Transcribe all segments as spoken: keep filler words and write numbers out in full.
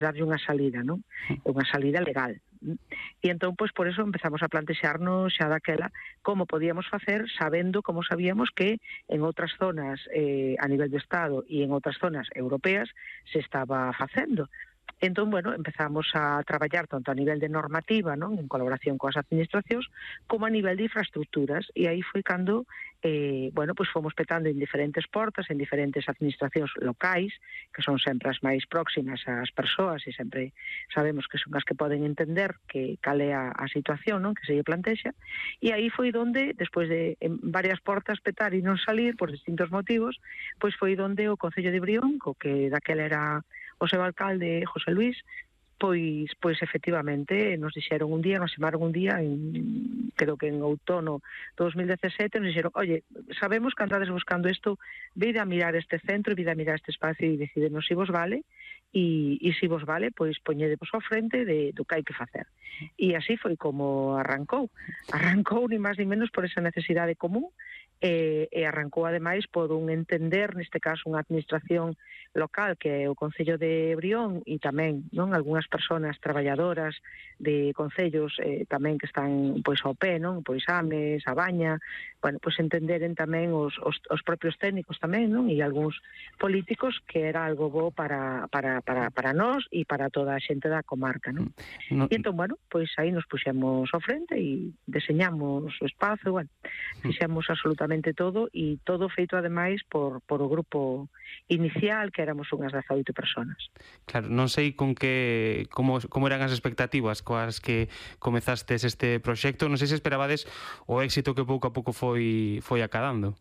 darlle unha salida, non? Unha salida legal. E entón, pois, por eso empezamos a plantexarnos xa daquela como podíamos facer, sabendo, como sabíamos, que en outras zonas eh, a nivel do Estado e en outras zonas europeas se estaba facendo. Entón, bueno, empezamos a traballar tanto a nivel de normativa, non, en colaboración coas administracións, como a nivel de infraestructuras, e aí foi cando, eh, bueno, pois fomos petando en diferentes portas, en diferentes administracións locais, que son sempre as máis próximas ás persoas, e sempre sabemos que son as que poden entender que cal é a, a situación, non, que se lle plantexa, e aí foi donde, despois de en varias portas petar e non salir, por distintos motivos, pois foi donde o Concello de Brión, co que daquela era o seu alcalde, José Luis, pois pois efectivamente nos dixeron un día, nos chamaron un día, en, creo que en outono de dos mil dezasete, nos dixeron, oye, sabemos que andades buscando isto, vide a mirar este centro, vide a mirar este espacio e decidenos se vos vale, e, e se vos vale, pois poñedevos ao frente de, do que hai que facer. E así foi como arrancou. Arrancou ni máis ni menos por esa necesidade común, e, e arrancou ademais por un entender, neste caso unha administración local que é o Concello de Brión, e tamén, non, algunhas persoas traballadoras de concellos eh, tamén que están pois ao pé, non, pois Ames, a Baña, bueno, pois entenderen tamén os, os, os propios técnicos tamén, non, e algúns políticos que era algo bo para, para, para, para nós e para toda a xente da comarca, non? No. E entón, bueno, pois aí nos puxemos ao frente e deseñamos o espazo, bueno, fixemos absolutamente todo, e todo feito ademais por, por o grupo inicial, que éramos unhas dezaoito persoas. Claro, non sei con que como, como eran as expectativas coas que comezastes este proxecto, non sei se esperabades o éxito que pouco a pouco foi foi acadando.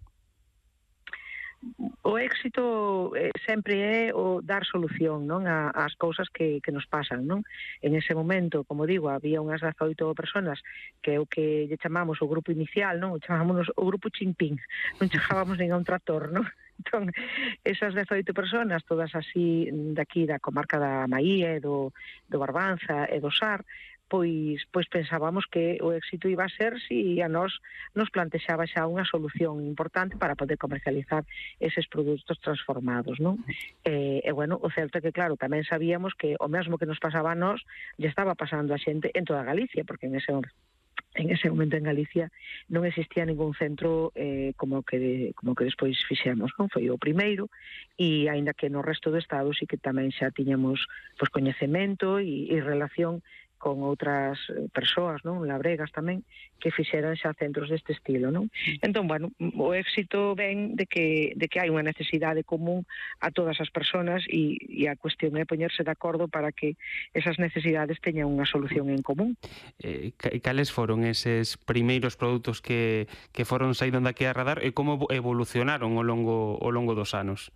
O éxito eh, sempre é o dar solución, non, a, ás cousas que, que nos pasan, non? En ese momento, como digo, había unhas dezaoito persoas que é o que lle chamamos o grupo inicial, non? O chamámonos o grupo chimpín, non chegábamos nin a un tractor, non? Entón, esas dezaoito persoas, todas así daqui da comarca da Maía, do, do Barbanza e do Sar, pois pois pensábamos que o éxito iba a ser si a nós nos plantexaba xa unha solución importante para poder comercializar eses produtos transformados, non? E, e bueno, o certo é que, claro, tamén sabíamos que o mesmo que nos pasaba a nós lle estaba pasando a xente en toda Galicia, porque en ese en ese momento en Galicia non existía ningún centro eh, como que de, como que despois fixemos, non? Foi o primeiro, e aínda que no resto do Estado sí que tamén xa tiñamos pois coñecemento e, e relación con outras persoas, non, labregas tamén, que fixeran xa centros deste estilo, non? Entón, bueno, o éxito ven de que de que hai unha necesidade común a todas as persoas, e, e a cuestión é poñerse de acordo para que esas necesidades teñan unha solución en común. Eh, cales foron eses primeiros produtos que, que foron saíndo daqui a radar e como evolucionaron ao longo, ao longo dos anos?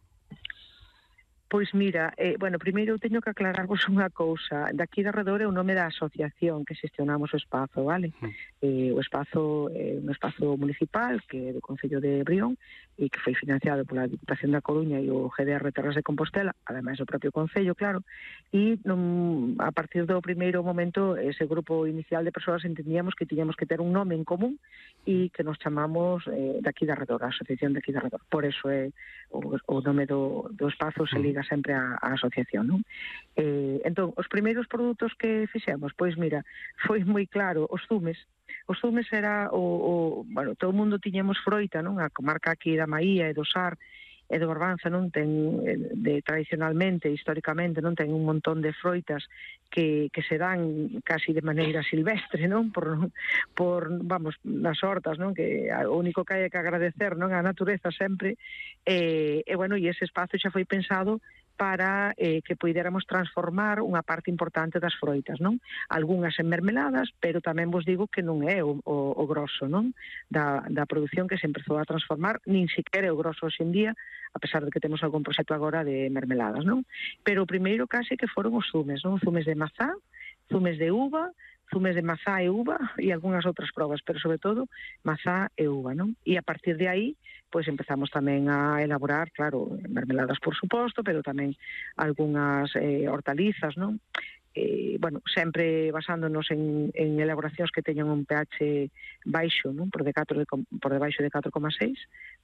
Pois mira, eh, bueno, primeiro teño que aclararvos unha cousa. Daqui de Redor é o nome da asociación que xestionamos o espazo, vale? Mm. Eh, o espazo é eh, un espazo municipal que é do Concello de Brión e que foi financiado pola Diputación da Coruña e o G D R Terras de Compostela, ademais do propio Concello, claro, e non, a partir do primeiro momento ese grupo inicial de persoas entendíamos que tiñamos que ter un nome en común e que nos chamamos eh, daqui de Redor, a Asociación daqui de Redor. Por eso é o, o nome do, do espazo se liga sempre a, a asociación, non? Eh, entón, os primeiros produtos que fixemos, pois mira, foi moi claro, os zumes. Os zumes era o, o bueno, todo o mundo tiñamos froita, non? A comarca aquí da Maía e do Sar e do Barbanza non ten de tradicionalmente, históricamente, non ten un montón de froitas que, que se dan casi de maneira silvestre, non? Por, por vamos, nas hortas, non? Que o único que hai que agradecer, non? A natureza sempre, e, e bueno, e ese espazo xa foi pensado para eh, que poidéramos transformar unha parte importante das froitas, non? Algúnas en mermeladas, pero tamén vos digo que non é o, o, o grosso, non? Da, da produción que se empezou a transformar, nin siquiera é o grosso hoxe en día, a pesar de que temos algún proxecto agora de mermeladas, non? Pero o primeiro case que foron os zumes, non? Zumes de mazá, zumes de uva, zumes de mazá e uva e algunhas outras probas, pero sobre todo mazá e uva, non? E a partir de aí pois empezamos tamén a elaborar, claro, mermeladas por suposto, pero tamén algunhas eh, hortalizas, non? Eh, bueno, sempre basándonos en, en elaboracións que teñan un pH baixo, non? Por, de catro de, por debaixo de catro coma seis,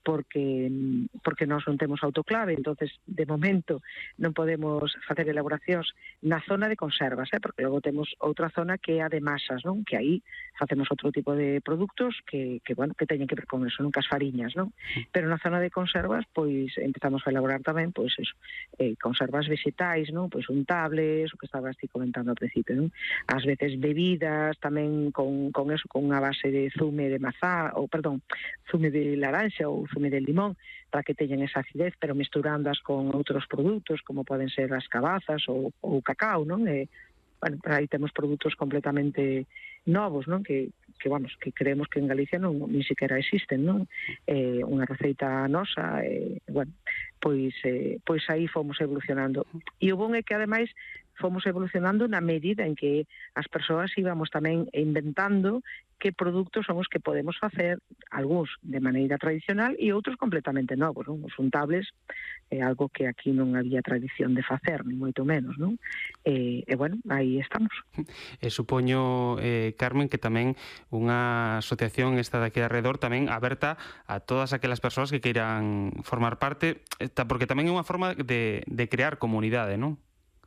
porque porque nós non temos autoclave, entonces de momento non podemos facer elaboracións na zona de conservas, eh? Porque logo temos outra zona que é a de masas, non? Que aí facemos outro tipo de produtos que, que bueno, que teñen que ver con eso, non? Cas fariñas, non? Pero na zona de conservas, pois empezamos a elaborar tamén, pois eso, eh, conservas vegetais, non? Pois untables, o que estabas ti comentando ao principio, non? Ás veces bebidas tamén con, con eso, con unha base de zume de mazá, ou perdón, zume de laranxa ou zume de limón, para que teñan esa acidez, pero mesturándoas con outros produtos, como poden ser as cabazas ou o cacao, non? E, bueno, aí temos produtos completamente novos, non? Que, que vamos, que creemos que en Galicia non ni siquiera existen, non? Eh, unha receita nosa, eh, bueno, pois eh, pois aí fomos evolucionando. E o bon é que ademais fomos evolucionando na medida en que as persoas íbamos tamén inventando que produtos son os que podemos facer, algúns de maneira tradicional e outros completamente novos, non? Os untables é algo que aquí non había tradición de facer, ni moito menos, non? E, e bueno, aí estamos. E supoño, eh, Carmen, que tamén unha asociación esta de aquí alrededor tamén aberta a todas aquelas persoas que queiran formar parte, porque tamén é unha forma de, de crear comunidade, non?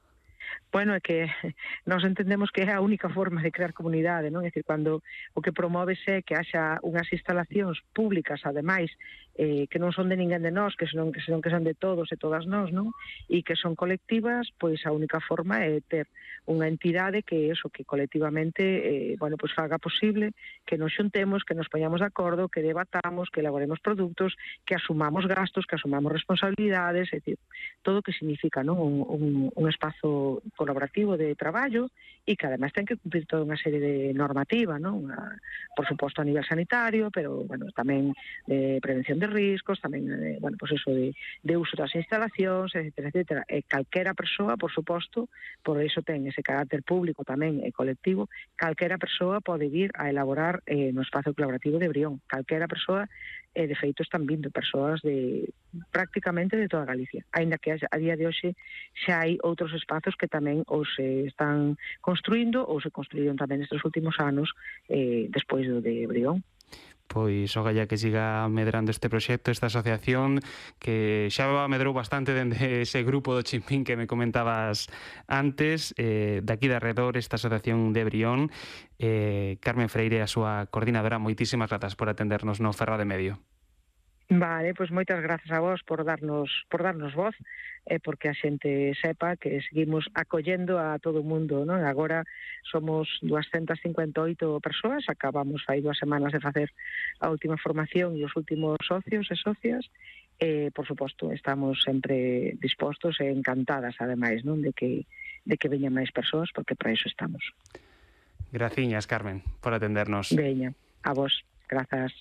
Bueno, é que nós entendemos que é a única forma de crear comunidade, non? É dicir, cando o que promoves é que haxa unhas instalacións públicas, ademais, eh, que non son de ninguén de nós, que senón, que senón que son de todos e todas nós, non? E que son colectivas, pois a única forma é ter unha entidade que eso, que colectivamente, eh, bueno, pois faga posible que nos xuntemos, que nos poñamos de acordo, que debatamos, que elaboremos produtos, que asumamos gastos, que asumamos responsabilidades, é dicir, todo o que significa, non? Un, un, un espazo colaborativo de traballo e que además ten que cumprir toda unha serie de normativa, non? A, por suposto a nivel sanitario, pero bueno, tamén de prevención de riscos, tamén de, bueno, pues eso de, de uso das instalacións, etcétera, etcétera. E calquera persoa, por suposto, por iso ten ese carácter público tamén e colectivo, calquera persoa pode vir a elaborar eh, no espazo colaborativo de Brión. Calquera persoa, e de feito están vindo persoas de prácticamente de toda Galicia, aínda que a día de hoxe xa hai outros espazos que tamén ou se están construindo ou se construíron tamén nestes últimos anos eh, despois do de Brión. Pois ogalla que siga medrando este proxecto, esta asociación que xa medrou bastante dende ese grupo do Chimpín que me comentabas antes, eh, daqui de arredor, esta asociación de Brión. eh, Carmen Freire, a súa coordinadora, moitísimas grazas por atendernos no Ferrol de Medio. Vale, pois moitas grazas a vos por darnos por darnos voz e eh, porque a xente sepa que seguimos acollendo a todo o mundo, non? Agora somos doscientas cincuenta e oito persoas, acabamos hai dúas semanas de facer a última formación e os últimos socios e socias, e, por suposto, estamos sempre dispostos e encantadas, ademais, non? De que, de que veñan máis persoas, porque para iso estamos. Graciñas, Carmen, por atendernos. Veña, a vos, grazas.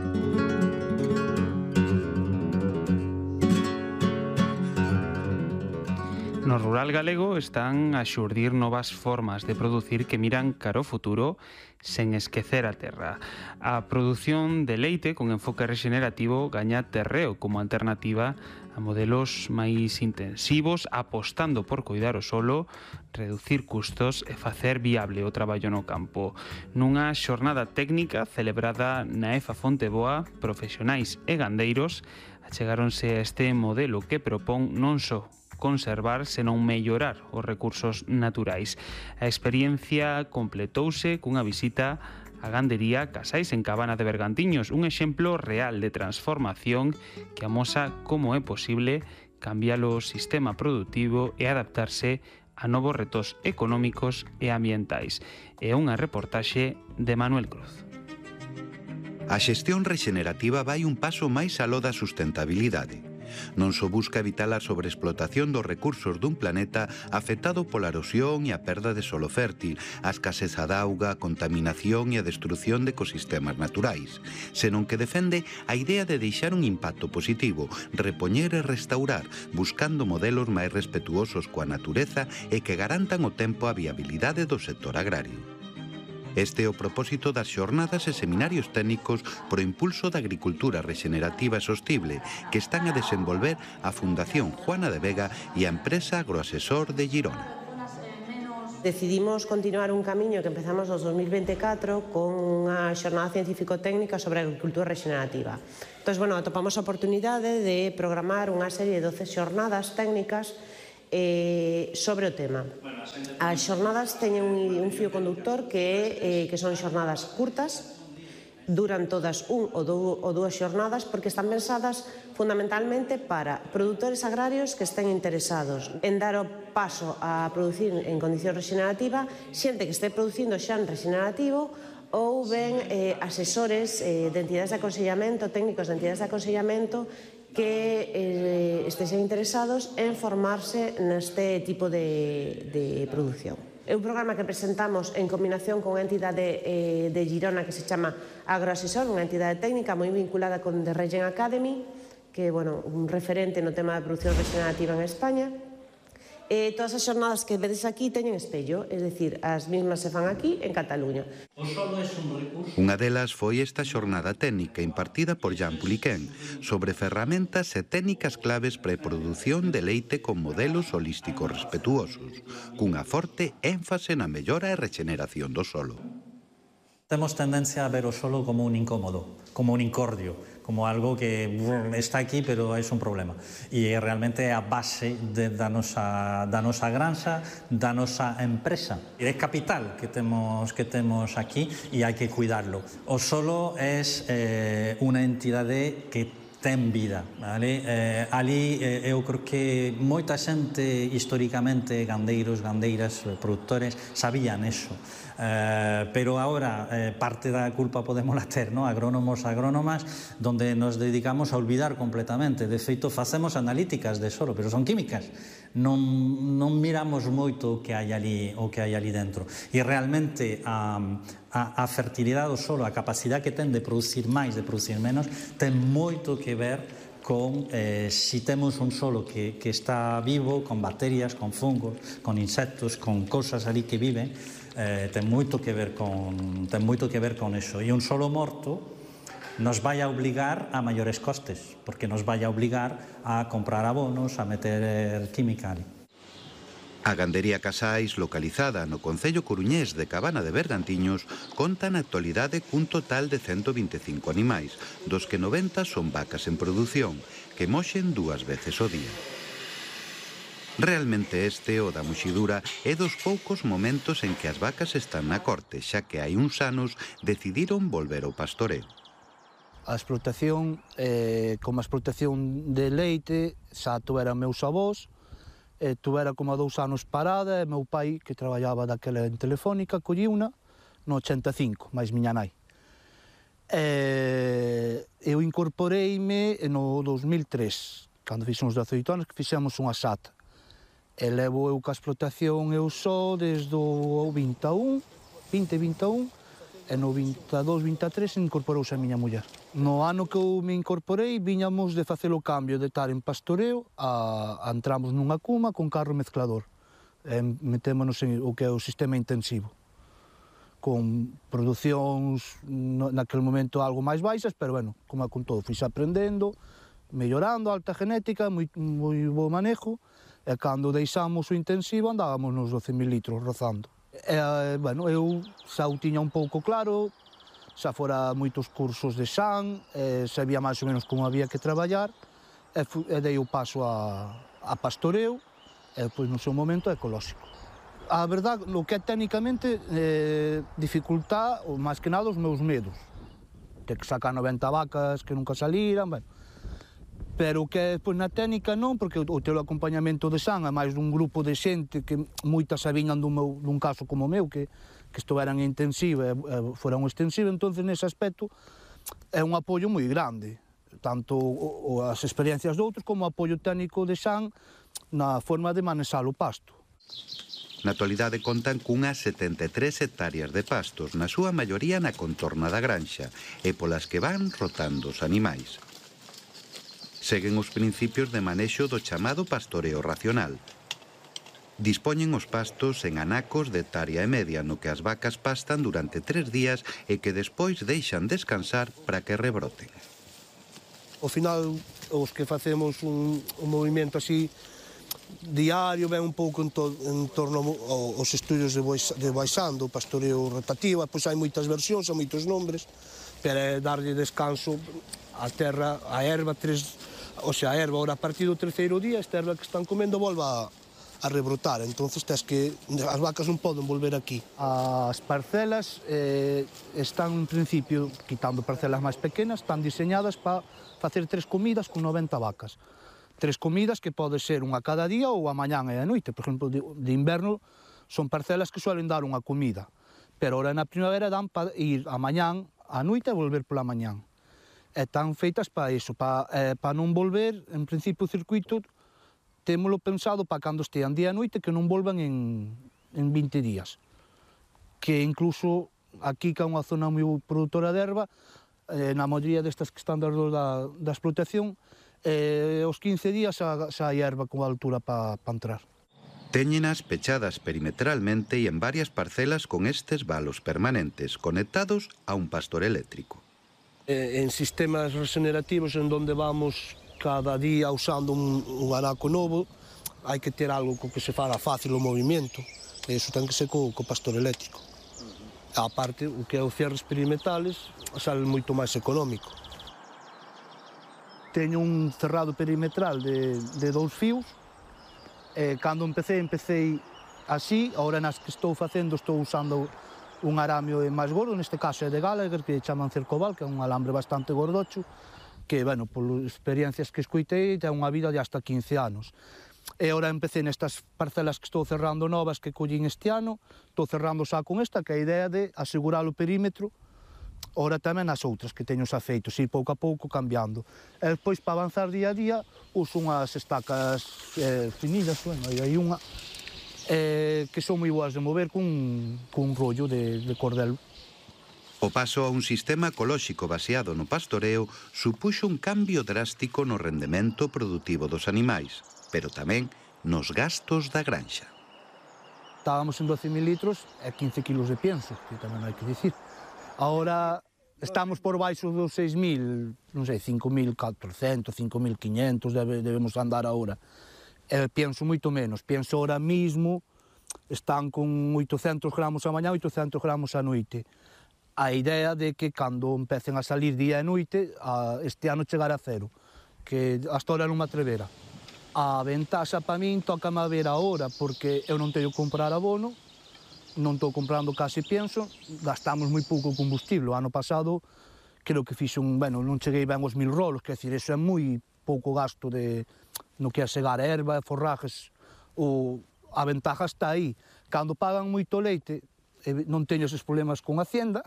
No rural galego están a xurdir novas formas de producir que miran cara ao futuro sen esquecer a terra. A produción de leite con enfoque rexenerativo gaña terreo como alternativa a modelos máis intensivos, apostando por cuidar o solo, reducir custos e facer viable o traballo no campo. Nunha xornada técnica celebrada na EFA Fonteboa, profesionais e gandeiros achegáronse a este modelo que propón non só conservar, senón mellorar os recursos naturais. A experiencia completouse cunha visita a gandería Casais en Cabana de Bergantiños, un exemplo real de transformación que amosa como é posible cambiar o sistema productivo e adaptarse a novos retos económicos e ambientais. É unha reportaxe de Manuel Cruz. A xestión rexenerativa vai un paso máis aló da sustentabilidade. Non só busca evitar a sobreexplotación dos recursos dun planeta afectado pola erosión e a perda de solo fértil, a escaseza de auga, a contaminación e a destrucción de ecosistemas naturais, senón que defende a idea de deixar un impacto positivo, repoñer e restaurar, buscando modelos máis respetuosos coa natureza e que garantan o tempo a viabilidade do sector agrario. Este é o propósito das xornadas e seminarios técnicos pro impulso da agricultura rexenerativa e sostible que están a desenvolver a Fundación Juana de Vega e a empresa Agroasesor de Girona. Decidimos continuar un camiño que empezamos no dos mil vinte e catro con unha xornada científico-técnica sobre a agricultura rexenerativa. Entón, bueno, atopamos a oportunidade de programar unha serie de doce xornadas técnicas eh, sobre o tema. As xornadas teñen un, un fío conductor que, eh, que son xornadas curtas, duran todas un ou, dou, ou dúas xornadas porque están pensadas fundamentalmente para produtores agrarios que estén interesados en dar o paso a producir en condición regenerativa, xente que este producindo xa en regenerativo ou ben eh, asesores eh, de entidades de aconsellamento, técnicos de entidades de aconsellamento que eh, estesen interesados en formarse neste tipo de, de producción. É un programa que presentamos en combinación con unha entidade eh, de Girona que se chama Agroasesor, unha entidade técnica moi vinculada con The Regen Academy, que é bueno, un referente no tema de producción regenerativa en España. Eh, todas as xornadas que vedes aquí teñen espello, é dicir, as mismas se fan aquí en Cataluña. Unha delas foi esta xornada técnica impartida por Jan Puliquén sobre ferramentas e técnicas claves para a produción de leite con modelos holísticos respetuosos, cunha forte énfase na mellora e regeneración do solo. Temos tendencia a ver o solo como un incómodo, como un incordio, como algo que está aquí pero é un problema. E realmente é a base de, da, nosa, da nosa granxa, da nosa empresa. É capital que temos, que temos aquí e hai que cuidarlo. O solo é eh, unha entidade que ten vida, vale? Eh, ali eh, eu creo que moita xente históricamente, gandeiros, gandeiras, produtores, sabían eso. Eh, pero ahora eh, parte da culpa podemos la ter, ¿no? Agrónomos, agrónomas, donde nos dedicamos a olvidar completamente. De feito, facemos analíticas de solo, pero son químicas. Non, non miramos moito o que hai ali, o que hai ali dentro. E realmente a, a, a fertilidade do solo, a capacidade que ten de producir máis, de producir menos, ten moito que ver con eh, si temos un solo que, que está vivo, con bacterias, con fungos, con insectos, con cosas ali que viven, eh, ten moito que ver con ten moito que ver con eso. E un solo morto nos vai a obligar a maiores costes, porque nos vai a obligar a comprar abonos, a meter química ali. A gandería Casais, localizada no concello coruñés de Cabana de Bergantiños, conta na actualidade cun total de ciento veinticinco animais, dos que noventa son vacas en produción, que moxen dúas veces ao día. Realmente este, o da muxidura, é dos poucos momentos en que as vacas están na corte, xa que hai uns anos decidiron volver ao pastoreo. A explotación, eh, como a explotación de leite, xa tuveran meus avós, eh, tuvera como a dous anos parada, e meu pai, que traballaba daquela en Telefónica, colliuna no ochenta e cinco, máis miña nai. Eh, eu incorporeime no dos mil tres, cando fixemos dezoito anos, que fixemos unha sata. E levo eu ca explotación eu só desde o vinte e un, vinte, vinte e un, e no vinte e dous, vinte e tres incorporouse a miña muller. No ano que eu me incorporei, viñamos de facer o cambio de estar en pastoreo a, a entramos nunha cuma con carro mezclador. E metémonos en o que é o sistema intensivo, con producións naquele momento algo máis baixas, pero bueno, como con todo, fui aprendendo, mellorando, alta genética, moi, moi bo manejo, e cando deixamos o intensivo andábamos nos doce mil litros rozando. E, bueno, eu xa o tiña un pouco claro, xa fora moitos cursos de Xan, e sabía máis ou menos como había que traballar, e, fu, e dei o paso a, a pastoreo, e depois no seu momento ecolóxico. A verdade, o que é técnicamente eh, dificultá, ou máis que nada, os meus medos. Ter que sacar noventa vacas que nunca saliran, bueno. Pero o que é pois, na técnica non, porque o teu acompañamento de Xan é máis dun grupo de xente que moitas sabiñan dun, meu, dun caso como o meu, que, que estuveran en intensiva e, e foran extensiva, entón nese aspecto é un apoio moi grande, tanto o, o, as experiencias de outros como o apoio técnico de Xan na forma de manexar o pasto. Na actualidade contan cunhas setenta e tres hectáreas de pastos, na súa maioría na contorna da granxa, e polas que van rotando os animais. Seguen os principios de manexo do chamado pastoreo racional. Dispoñen os pastos en anacos de hectárea e media, no que as vacas pastan durante tres días e que despois deixan descansar para que rebroten. Ao final, os que facemos un, un movimento así diario, ven un pouco en, to, en torno aos estudios de, bois, de baixando, o pastoreo rotativo, pois hai moitas versións, hai moitos nombres, pero é darlle descanso a terra, a erva, tres, o sea, a erva, ahora a partir do terceiro día, esta erva que están comendo volve a, a rebrotar, entonces tes que, as vacas non poden volver aquí. As parcelas eh, están, en principio, quitando parcelas máis pequenas, están diseñadas para facer tres comidas con noventa vacas. Tres comidas que pode ser unha cada día ou a mañán e a noite. Por exemplo, de, de inverno son parcelas que suelen dar unha comida, pero ahora na primavera dan para ir a mañán, a noite e volver pola mañán. E están feitas para iso, para, eh, para non volver, en principio o circuito, témolo pensado para cando estean día e noite que non volvan en, en vinte días. Que incluso aquí, que é unha zona moi produtora de erva, eh, na maioría destas que están alrededor da, da explotación, eh, os quince días xa, xa hai erva con altura para pa entrar. Téñenas pechadas perimetralmente e en varias parcelas con estes valos permanentes conectados a un pastor eléctrico. Eh, en sistemas regenerativos en donde vamos cada día usando un, un anaco novo, hai que ter algo co que se faga fácil o movimento, e iso ten que ser co, co pastor eléctrico. A parte, o que é os cierres perimetrales sale moito máis económico. Teño un cerrado perimetral de, de dous fios, e cando empecé, empecé así, ahora nas que estou facendo estou usando un aramio máis gordo, neste caso é de Gallagher, que chaman cercoval, que é un alambre bastante gordocho, que, bueno, por experiencias que escoitei, ten unha vida de hasta quince anos. E ahora empecé nestas parcelas que estou cerrando novas que collín este ano, estou cerrando xa con esta, que é a idea de asegurar o perímetro, ora tamén as outras que teño xa feitos, ir pouco a pouco cambiando. E despois, para avanzar día a día, uso unhas estacas eh, finidas, bueno, hai unha, eh, que son moi boas de mover cun, cun rollo de, de cordel. O paso a un sistema ecolóxico baseado no pastoreo supuxo un cambio drástico no rendemento produtivo dos animais, pero tamén nos gastos da granxa. Estábamos en doce mil litros e quince kilos de pienso, que tamén hai que dicir. Ahora estamos por baixo dos seis mil, non sei, cinco mil catrocentos, cinco mil quinhentos debe, debemos andar ahora. E pienso moito menos, pienso ahora mismo están con oitocentos gramos a mañá, oitocentos gramos a noite. A idea de que cando empecen a salir día e noite, a, este ano chegar a cero, que hasta ahora non me atrevera. A ventaxa para min toca-me a ver ahora, porque eu non teño que comprar abono, non estou comprando case pienso, gastamos moi pouco combustible. O ano pasado, creo que fixo un, bueno, non cheguei ben os mil rolos, quer dizer, eso é moi pouco gasto de, no que é segar erva, forrajes, o, a ventaja está aí. Cando pagan moito leite, non teño eses problemas con a Hacienda,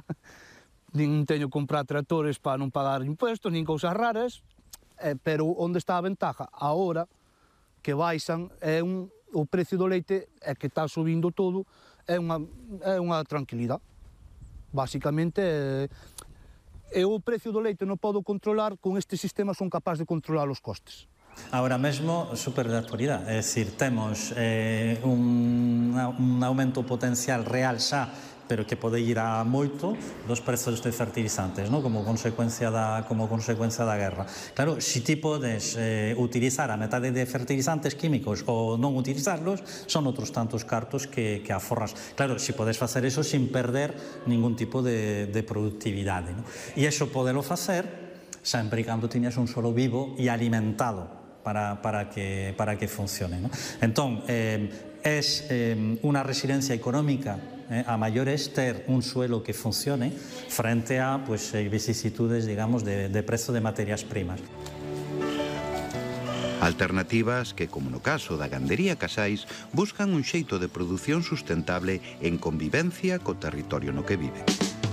nin teño que comprar tractores para non pagar impuestos, nin cousas raras, eh, pero onde está a ventaja? Ahora que baixan, é un, o precio do leite é que está subindo todo, é unha, é unha tranquilidade. Basicamente, é, é o precio do leite non podo controlar, con este sistema son capaz de controlar os costes. Ahora mesmo, super de actualidade, é dicir, temos eh, un, un aumento potencial real xa, pero que pode ir a moito dos prezos de fertilizantes, ¿no? como consecuencia da como consecuencia da guerra. Claro, se ti podes eh, utilizar a metade de fertilizantes químicos ou non utilizarlos, son outros tantos cartos que, que aforras. Claro, se podes facer eso sin perder ningún tipo de, de productividade, ¿no? E iso podelo facer sempre cando tiñas un solo vivo e alimentado para, para, que, para que funcione, ¿no? Entón, eh, es eh, unha resiliencia económica. Eh, a maior es ter un suelo que funcione frente a pues, eh, vicisitudes, digamos, de, de prezo de materias primas. Alternativas que, como no caso da gandería Casais, buscan un xeito de produción sustentable en convivencia co territorio no que viven.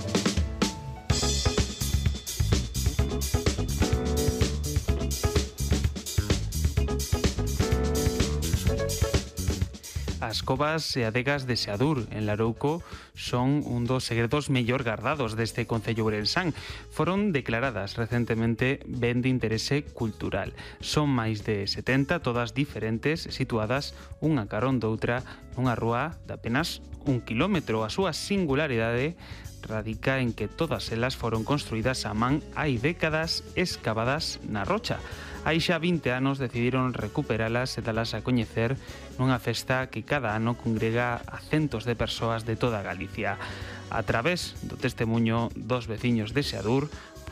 As covas e adegas de Seadur, en Larouco, son un dos segredos mellor gardados deste concello ourensán. Foron declaradas recentemente ben de interese cultural. Son máis de setenta, todas diferentes, situadas unha carón doutra nunha rúa de apenas un kilómetro. A súa singularidade radica en que todas elas foron construídas a man hai décadas escavadas na rocha. Hai xa vinte anos decidiron recuperalas e dalas a coñecer nunha festa que cada ano congrega a centos de persoas de toda Galicia. A través do testemuño dos veciños de Seadur,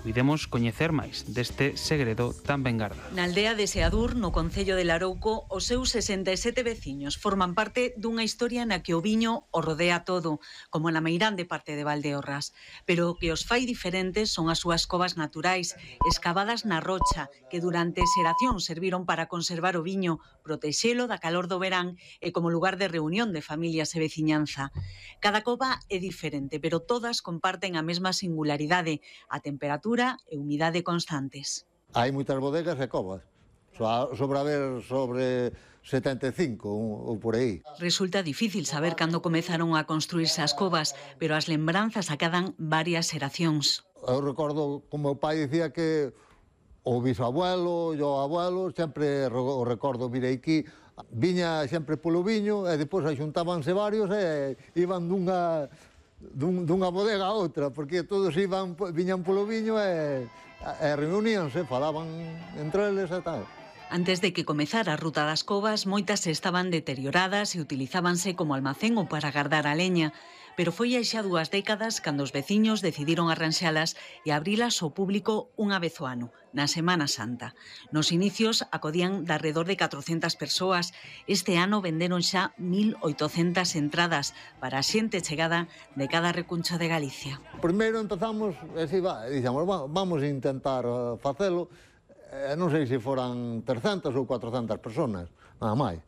puidemos coñecer máis deste segredo tan ben gardado. Na aldea de Seadur, no concello de Larouco, os seus sesenta e sete veciños forman parte dunha historia na que o viño o rodea todo, como na meirande parte de Valdeorras. Pero o que os fai diferentes son as súas covas naturais, escavadas na rocha, que durante xeracións serviron para conservar o viño, protexelo da calor do verán e como lugar de reunión de familias e veciñanza. Cada cova é diferente, pero todas comparten a mesma singularidade, a temperatura e humidade constantes. Hai moitas bodegas e covas. Sobre haber sobre setenta e cinco ou por aí. Resulta difícil saber cando comezaron a construirse as covas, pero as lembranzas acadan varias xeracións. Eu recordo como o pai dicía que o bisabuelo e o abuelo, sempre o recordo, mirei aquí, viña sempre polo viño e depois xuntábanse varios e iban dunha dun, dunha bodega a outra, porque todos iban, viñan polo viño e, e reuníanse, falaban entre eles e tal. Antes de que comezara a ruta das covas, moitas estaban deterioradas e utilizábanse como almacén ou para guardar a leña, pero foi hai xa dúas décadas cando os veciños decidiron arranxalas e abrilas ao público unha vez ao ano, na Semana Santa. Nos inicios acodían de alrededor de catrocentas persoas. Este ano venderon xa mil oitocentas entradas para a xente chegada de cada recuncho de Galicia. Primeiro empezamos, e si va, dixemos, vamos a intentar facelo, eh, non sei se foran trescentas ou cuatrocentas personas, nada máis.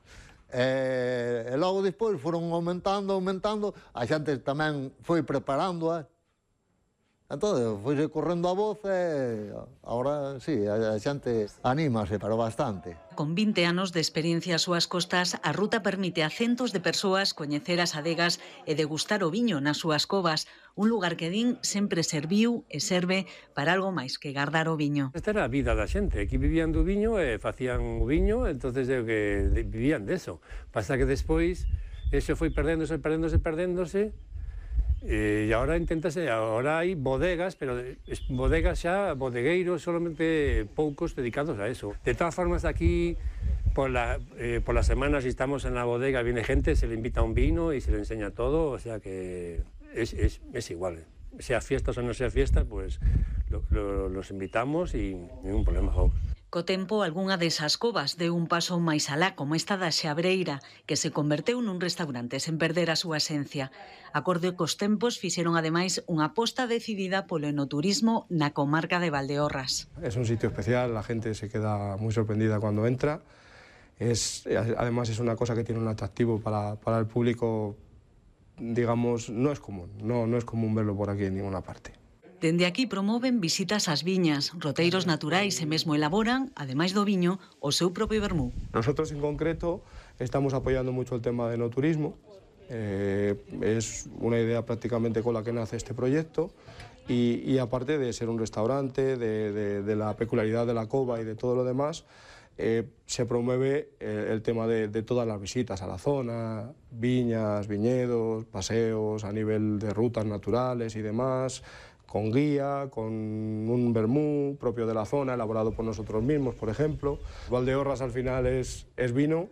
E, e logo despois foron aumentando, aumentando, a xente tamén foi preparándoa. Entón, foise correndo a voz e agora, sí, a xente anímase, pero bastante. Con vinte anos de experiencia ás súas costas, a ruta permite a centos de persoas coñecer as adegas e degustar o viño nas súas covas, un lugar que din sempre serviu e serve para algo máis que guardar o viño. Esta era a vida da xente, aquí vivían do viño e facían o viño, entonces é que vivían deso. Pasa que despois, eso foi perdéndose, perdéndose, perdéndose, e agora inténtase, agora hai bodegas, pero bodegas xa, bodegueiros, solamente poucos dedicados a eso. De todas formas, aquí, por, la, eh, por las semanas, si estamos en la bodega, viene gente, se le invita un vino y se le enseña todo, o sea que es, es, es igual. Sea fiestas o no sea fiesta, pues lo, lo, los invitamos y ningún problema. Vamos. Co tempo, algunha desas covas deu un paso máis alá, como esta da Xabreira, que se converteu nun restaurante sen perder a súa esencia. Acorde cos tempos, fixeron ademais unha aposta decidida polo enoturismo na comarca de Valdeorras. Es un sitio especial, la gente se queda muy sorprendida cuando entra. Es, además es una cosa que tiene un atractivo para, para el público, digamos, no es común, no, no es común verlo por aquí en ninguna parte. Dende aquí promoven visitas ás viñas, roteiros naturais e mesmo elaboran, ademais do viño, o seu propio vermú. Nosotros en concreto estamos apoyando mucho el tema del enoturismo. Eh, es una idea prácticamente con la que nace este proyecto y, y aparte de ser un restaurante, de, de, de la peculiaridad de la cova y de todo lo demás, eh, se promueve eh, el tema de, de todas las visitas a la zona, viñas, viñedos, paseos a nivel de rutas naturales y demás, con guía, con un vermú propio de la zona, elaborado por nosotros mismos, por ejemplo. Valdeorras al final es, es vino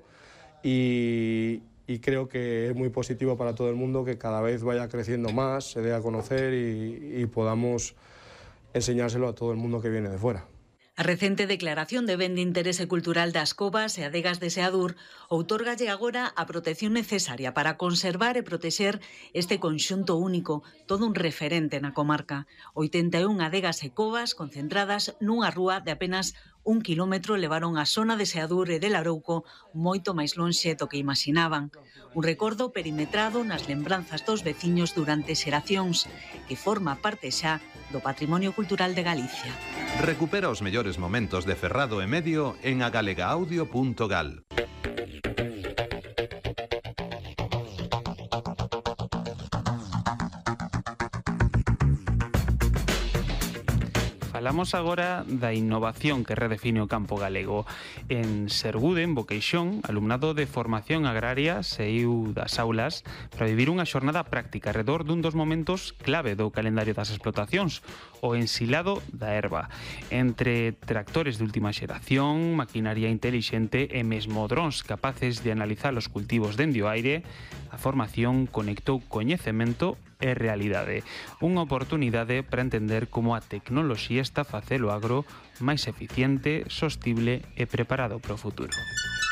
y, y creo que es muy positivo para todo el mundo que cada vez vaya creciendo más, se dé a conocer y, y podamos enseñárselo a todo el mundo que viene de fuera. A recente declaración de ben de interese cultural das covas e adegas de Seadur outorgalle agora a protección necesaria para conservar e protexer este conxunto único, todo un referente na comarca. oitenta e un adegas e covas concentradas nunha rúa de apenas un kilómetro levaron a zona de Seadur e de Larouco moito máis lonxe do que imaginaban. Un recordo perimetrado nas lembranzas dos veciños durante xeracións, que forma parte xa do patrimonio cultural de Galicia. Recupera os mellores momentos de Ferrado e Medio en agalegaudio punto gal. Falamos agora da innovación que redefine o campo galego. En Sergude, en Boqueixón, alumnado de formación agraria saiu das aulas para vivir unha xornada práctica alrededor dun dos momentos clave do calendario das explotacións, o ensilado da herba. Entre tractores de última xeración, maquinaria intelixente e mesmo drons capaces de analizar os cultivos dende o aire, A formación conectou coñecemento e realidade. Unha oportunidade para entender como a tecnoloxía está a facer o agro máis eficiente, sostible e preparado para o futuro.